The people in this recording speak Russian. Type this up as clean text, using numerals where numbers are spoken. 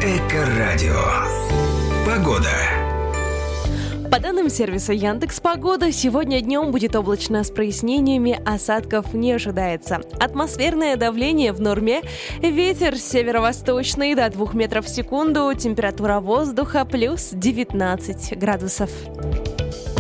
Эко-радио. Погода. По данным сервиса Яндекс.Погода, сегодня днем будет облачно с прояснениями, осадков не ожидается. Атмосферное давление в норме, ветер северо-восточный до 2 метров в секунду, температура воздуха плюс 19 градусов.